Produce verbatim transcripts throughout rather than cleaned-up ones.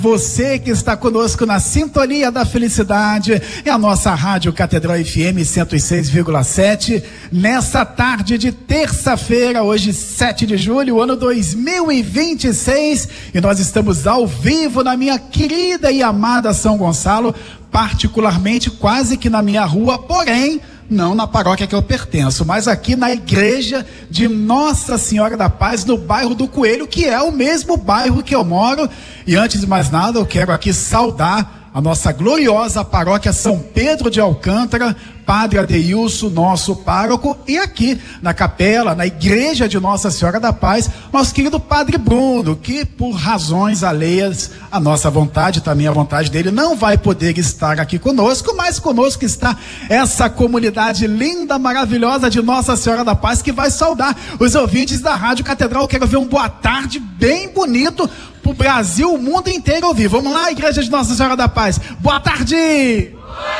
Você que está conosco na Sintonia da Felicidade, é a nossa Rádio Catedral F M cento e seis vírgula sete, nessa tarde de terça-feira, hoje sete de julho, ano dois mil e vinte e seis, e nós estamos ao vivo na minha querida e amada São Gonçalo, particularmente quase que na minha rua, porém, não na paróquia que eu pertenço, mas aqui na igreja de Nossa Senhora da Paz, no bairro do Coelho, que é o mesmo bairro que eu moro. E antes de mais nada, eu quero aqui saudar a nossa gloriosa paróquia São Pedro de Alcântara, Padre Adeilson, nosso pároco, e aqui na capela, na igreja de Nossa Senhora da Paz, nosso querido Padre Bruno, que por razões alheias à nossa vontade, também à vontade dele, não vai poder estar aqui conosco, mas conosco está essa comunidade linda, maravilhosa de Nossa Senhora da Paz, que vai saudar os ouvintes da Rádio Catedral. Eu quero ver um boa tarde bem bonito pro Brasil, o mundo inteiro ouvir. Vamos lá, igreja de Nossa Senhora da Paz. Boa tarde!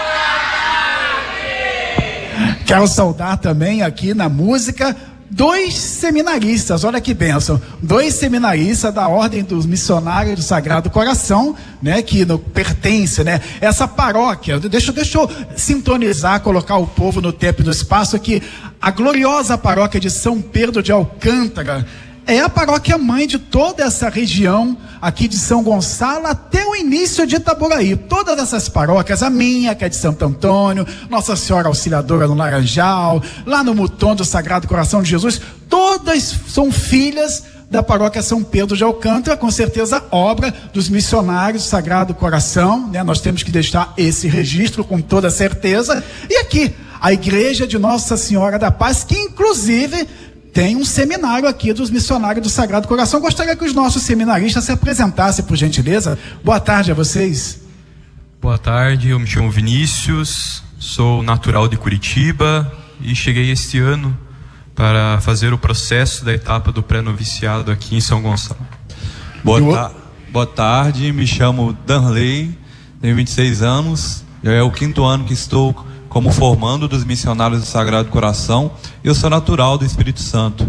Quero saudar também aqui na música dois seminaristas, olha que bênção, dois seminaristas da Ordem dos Missionários do Sagrado Coração, né, que no, pertence, né, essa paróquia. Deixa, deixa eu sintonizar, colocar o povo no tempo e no espaço aqui. A gloriosa paróquia de São Pedro de Alcântara é a paróquia mãe de toda essa região aqui de São Gonçalo até o início de Itaboraí. Todas essas paróquias, a minha, que é de Santo Antônio, Nossa Senhora Auxiliadora no Laranjal, lá no Muton do Sagrado Coração de Jesus, todas são filhas da paróquia São Pedro de Alcântara, com certeza obra dos missionários do Sagrado Coração, né? Nós temos que deixar esse registro com toda certeza. E aqui, a igreja de Nossa Senhora da Paz, que inclusive tem um seminário aqui dos missionários do Sagrado Coração. Gostaria que os nossos seminaristas se apresentassem, por gentileza. Boa tarde a vocês. Boa tarde, eu me chamo Vinícius, sou natural de Curitiba e cheguei este ano para fazer o processo da etapa do pré-noviciado aqui em São Gonçalo. Boa, ta- boa tarde, me chamo Danley, tenho vinte e seis anos, é o quinto ano que estou como formando dos missionários do Sagrado Coração. Eu sou natural do Espírito Santo.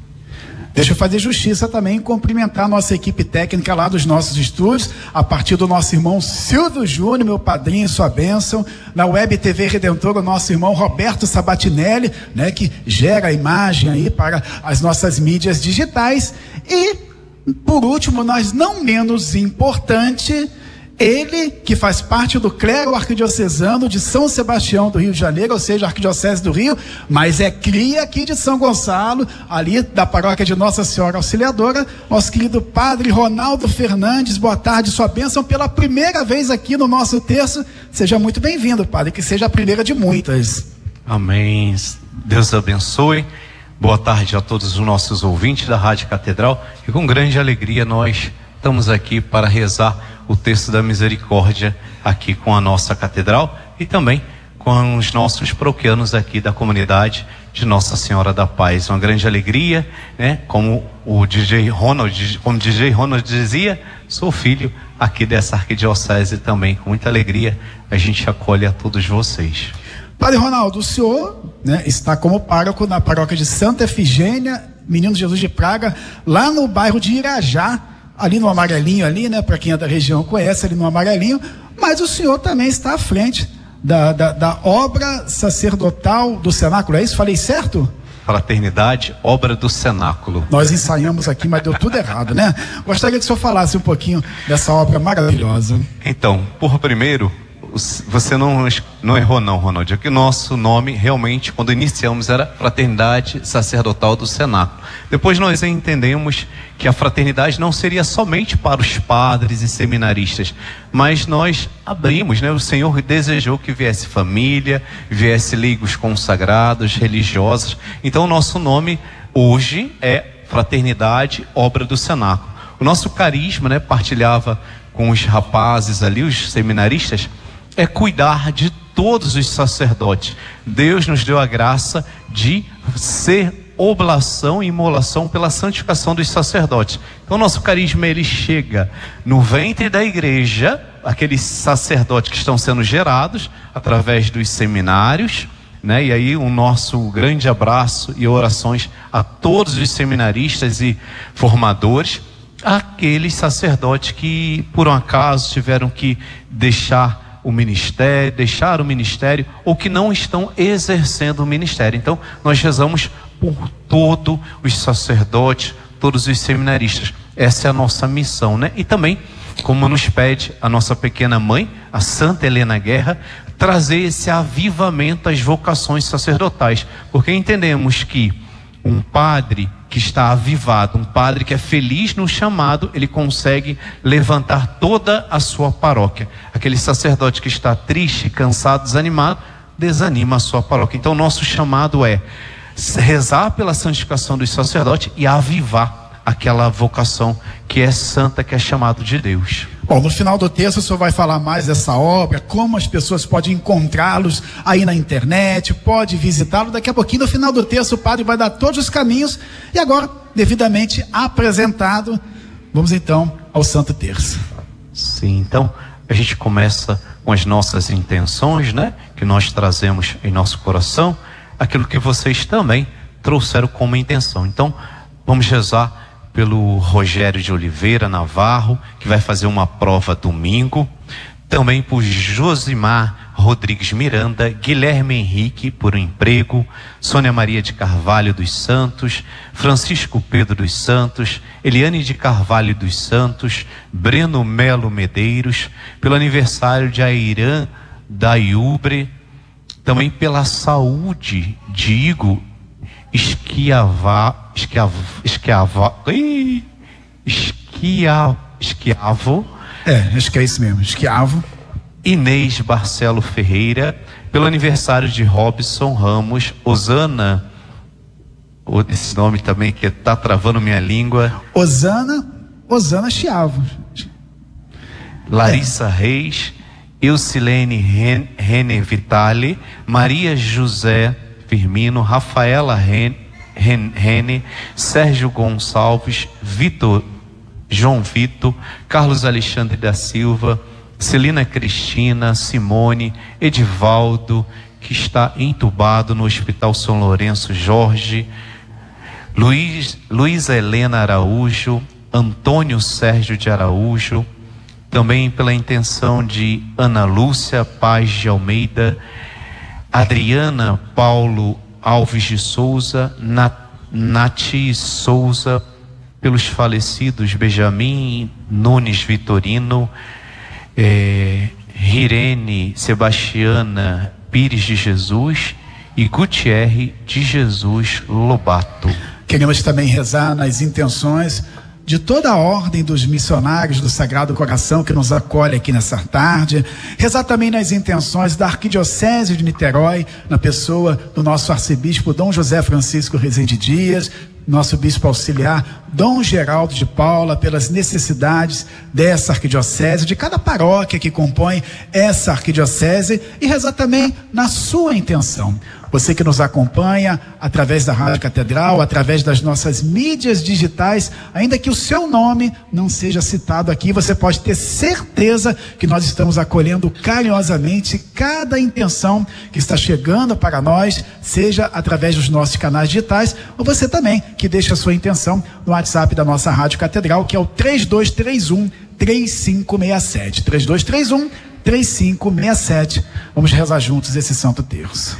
Deixa eu fazer justiça também e cumprimentar a nossa equipe técnica lá dos nossos estúdios, a partir do nosso irmão Silvio Júnior, meu padrinho, sua bênção, na Web T V Redentor, o nosso irmão Roberto Sabatinelli, né, que gera a imagem aí para as nossas mídias digitais. E, por último, mas não menos importante, ele que faz parte do clero arquidiocesano de São Sebastião do Rio de Janeiro, ou seja, Arquidiocese do Rio, mas é cria aqui de São Gonçalo, ali da paróquia de Nossa Senhora Auxiliadora, nosso querido Padre Ronaldo Fernandes. Boa tarde, sua bênção pela primeira vez aqui no nosso terço. Seja muito bem-vindo, Padre, que seja a primeira de muitas. Amém. Deus abençoe. Boa tarde a todos os nossos ouvintes da Rádio Catedral, e com grande alegria nós estamos aqui para rezar o texto da misericórdia aqui com a nossa catedral e também com os nossos paroquianos aqui da comunidade de Nossa Senhora da Paz. Uma grande alegria, né? Como o D J Ronald, como D J Ronald dizia, sou filho aqui dessa arquidiocese também. Com muita alegria a gente acolhe a todos vocês. Padre Ronaldo, o senhor, né, está como pároco na paróquia de Santa Efigênia, Menino Jesus de Praga, lá no bairro de Irajá, ali no amarelinho ali, né, para quem é da região conhece, ali no amarelinho, mas o senhor também está à frente da, da, da obra sacerdotal do cenáculo, é isso? Falei certo? Fraternidade, obra do cenáculo. Nós ensaiamos aqui, mas deu tudo errado, né? Gostaria que o senhor falasse um pouquinho dessa obra maravilhosa. Então, por primeiro, você não, não errou não, Ronald, é que o nosso nome realmente, quando iniciamos, era Fraternidade Sacerdotal do Cenáculo. Depois nós entendemos que a fraternidade não seria somente para os padres e seminaristas, mas nós abrimos, né? O Senhor desejou que viesse família, viesse leigos consagrados, religiosos. Então o nosso nome hoje é Fraternidade, Obra do Cenáculo. O nosso carisma, né, partilhava com os rapazes ali, os seminaristas, é cuidar de todos os sacerdotes. Deus nos deu a graça de ser oblação e imolação pela santificação dos sacerdotes. Então nosso carisma, ele chega no ventre da igreja, aqueles sacerdotes que estão sendo gerados através dos seminários, né? E aí o nosso grande abraço e orações a todos os seminaristas e formadores. aqueles sacerdotes que por um acaso tiveram que deixar o ministério, deixar o ministério, ou que não estão exercendo o ministério. Então nós rezamos por todos os sacerdotes, todos os seminaristas. Essa é a nossa missão, né? E também, como nos pede a nossa pequena mãe, a Santa Helena Guerra, trazer esse avivamento às vocações sacerdotais, porque entendemos que um padre que está avivado, um padre que é feliz no chamado, ele consegue levantar toda a sua paróquia. Aquele sacerdote que está triste, cansado, desanimado, desanima a sua paróquia. Então nosso chamado é rezar pela santificação dos sacerdotes e avivar aquela vocação que é santa, que é chamado de Deus. Bom, no final do texto o senhor vai falar mais dessa obra, como as pessoas podem encontrá-los aí na internet, pode visitá-lo. Daqui a pouquinho, no final do texto, o padre vai dar todos os caminhos. E agora, devidamente apresentado, vamos então ao Santo Terço. Sim, então a gente começa com as nossas intenções, né? Que nós trazemos em nosso coração, aquilo que vocês também trouxeram como intenção. Então, vamos rezar pelo Rogério de Oliveira Navarro, que vai fazer uma prova domingo. Também por Josimar Rodrigues Miranda, Guilherme Henrique, por um emprego, Sônia Maria de Carvalho dos Santos, Francisco Pedro dos Santos, Eliane de Carvalho dos Santos, Breno Melo Medeiros, pelo aniversário de Airã da Iubre, também pela saúde de Igor Esquiava, esquiava, esquiava, esquia, esquiavo. É, acho que é isso mesmo, esquiavo. Inês Barcelo Ferreira, pelo aniversário de Robson Ramos, Osana, esse nome também que está travando minha língua. Osana, Osana Chiavo. Larissa é. Reis, Eucilene Ren, Rene Vitale, Maria José Firmino, Rafaela Rene, Rene, Sérgio Gonçalves, Vitor, João Vitor, Carlos Alexandre da Silva, Celina Cristina, Simone, Edivaldo, que está entubado no Hospital São Lourenço, Jorge, Luiz, Luísa Helena Araújo, Antônio Sérgio de Araújo, também pela intenção de Ana Lúcia Paz de Almeida, Adriana Paulo Alves de Souza, Nat, Nati Souza, pelos falecidos Benjamin Nunes Vitorino, é, Irene Sebastiana Pires de Jesus e Gutierre de Jesus Lobato. Queremos também rezar nas intenções de toda a ordem dos missionários do Sagrado Coração que nos acolhe aqui nessa tarde, rezar também nas intenções da Arquidiocese de Niterói, na pessoa do nosso arcebispo Dom José Francisco Rezende Dias, nosso bispo auxiliar Dom Geraldo de Paula, pelas necessidades dessa arquidiocese, de cada paróquia que compõe essa arquidiocese, e rezar também na sua intenção. Você que nos acompanha através da Rádio Catedral, através das nossas mídias digitais, ainda que o seu nome não seja citado aqui, você pode ter certeza que nós estamos acolhendo carinhosamente cada intenção que está chegando para nós, seja através dos nossos canais digitais, ou você também que deixa a sua intenção no WhatsApp da nossa Rádio Catedral, que é o três dois três um, três cinco seis sete. três dois três um, três cinco seis sete. Vamos rezar juntos esse Santo Terço.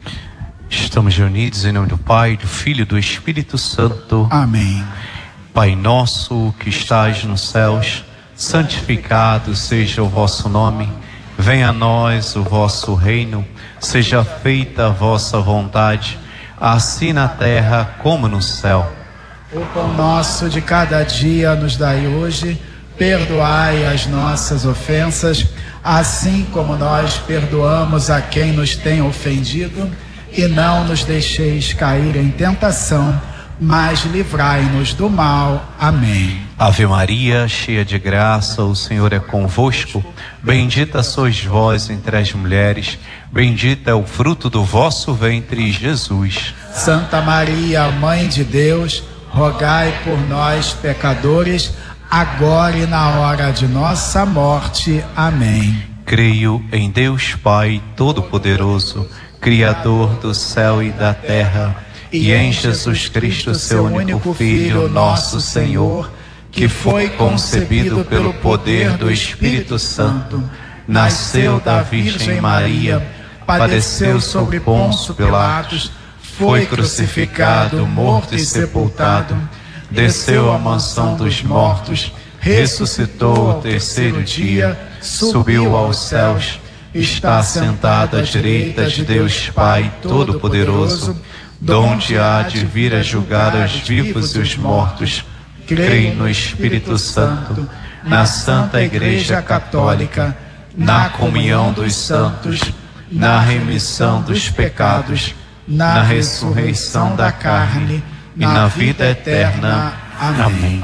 Estamos reunidos em nome do Pai, do Filho e do Espírito Santo. Amém. Pai nosso que estás nos céus, santificado seja o vosso nome. Venha a nós o vosso reino. Seja feita a vossa vontade, assim na terra como no céu. O pão nosso de cada dia nos dai hoje. Perdoai as nossas ofensas, assim como nós perdoamos a quem nos tem ofendido. E não nos deixeis cair em tentação, mas livrai-nos do mal. Amém. Ave Maria, cheia de graça, o Senhor é convosco. Bendita sois vós entre as mulheres, bendito é o fruto do vosso ventre, Jesus. Santa Maria, Mãe de Deus, rogai por nós, pecadores, agora e na hora de nossa morte. Amém. Creio em Deus Pai Todo-Poderoso, Criador do céu e da terra, e em Jesus Cristo, seu único Filho, nosso Senhor, que foi concebido pelo poder do Espírito Santo, nasceu da Virgem Maria, padeceu sobre Pôncio Pilatos, foi crucificado, morto e sepultado, desceu à mansão dos mortos, ressuscitou ao terceiro dia, subiu aos céus, está sentado à direita de Deus Pai Todo-Poderoso, donde há de vir a julgar os vivos e os mortos. Creio no Espírito Santo, na Santa Igreja Católica, na comunhão dos santos, na remissão dos pecados, na ressurreição da carne e na vida eterna. Amém.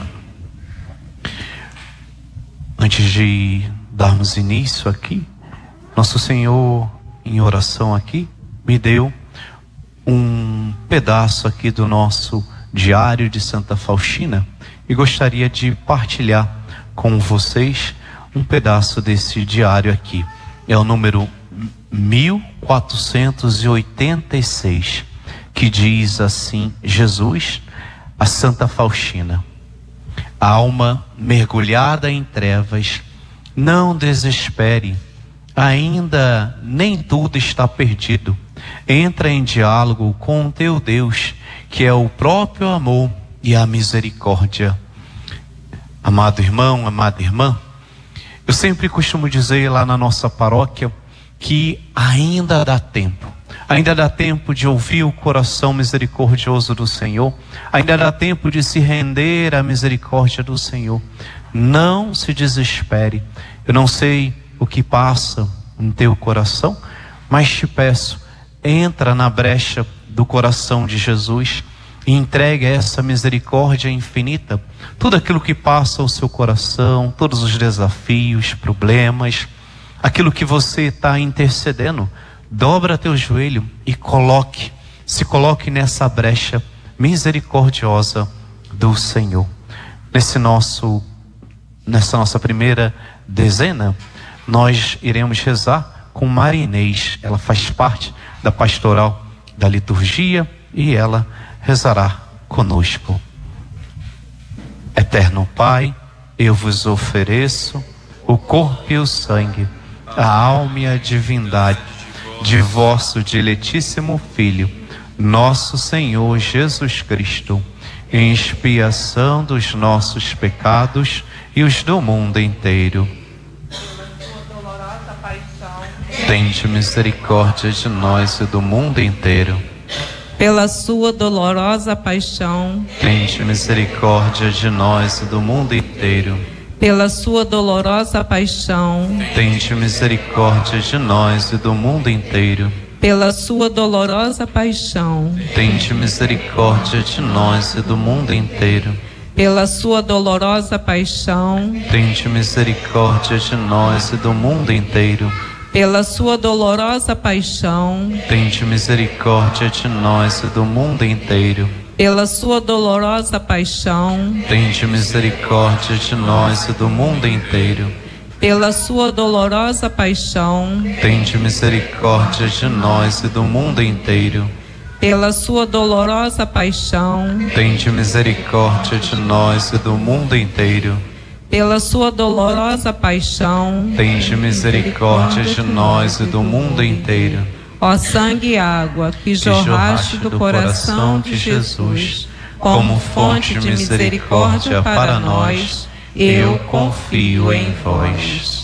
Antes de darmos início aqui, Nosso Senhor, em oração aqui, me deu um pedaço aqui do nosso diário de Santa Faustina e gostaria de partilhar com vocês um pedaço desse diário aqui. É o número mil quatrocentos e oitenta e seis, que diz assim: Jesus, a Santa Faustina. Alma mergulhada em trevas, não desespere, ainda nem tudo está perdido. Entra em diálogo com o teu Deus, que é o próprio amor e a misericórdia. Amado irmão, amada irmã, eu sempre costumo dizer lá na nossa paróquia que ainda dá tempo. Ainda dá tempo de ouvir o coração misericordioso do Senhor. Ainda dá tempo de se render à misericórdia do Senhor. Não se desespere. Eu não sei o que passa no teu coração, mas te peço, entra na brecha do coração de Jesus e entregue a essa misericórdia infinita tudo aquilo que passa ao seu coração, todos os desafios, problemas, aquilo que você está intercedendo. Dobra teu joelho e coloque, se coloque nessa brecha misericordiosa do Senhor. Nesse nosso, nessa nossa primeira dezena, nós iremos rezar com Maria Inês. Ela faz parte da pastoral da liturgia e ela rezará conosco. Eterno Pai, eu vos ofereço o corpo e o sangue, a alma e a divindade de vosso diletíssimo Filho, nosso Senhor Jesus Cristo, em expiação dos nossos pecados e os do mundo inteiro. Tende misericórdia de nós e do mundo inteiro. Pela sua dolorosa paixão, tende misericórdia de nós e do mundo inteiro. Pela sua dolorosa paixão, tende misericórdia de nós e do mundo inteiro. Pela sua dolorosa paixão, tende misericórdia de nós e do mundo inteiro. Pela sua dolorosa paixão, tende misericórdia de nós e do mundo inteiro. Pela sua dolorosa paixão, tende misericórdia de nós e do mundo inteiro. Pela sua dolorosa paixão, tende misericórdia de nós e do mundo inteiro. Pela sua dolorosa paixão, tende misericórdia de nós e do mundo inteiro. Pela sua dolorosa paixão, tende misericórdia de nós e do mundo inteiro. Pela sua dolorosa paixão, tende misericórdia de nós e do mundo inteiro. Ó sangue e água que jorraste do coração de Jesus, como fonte de misericórdia para nós, eu confio em vós.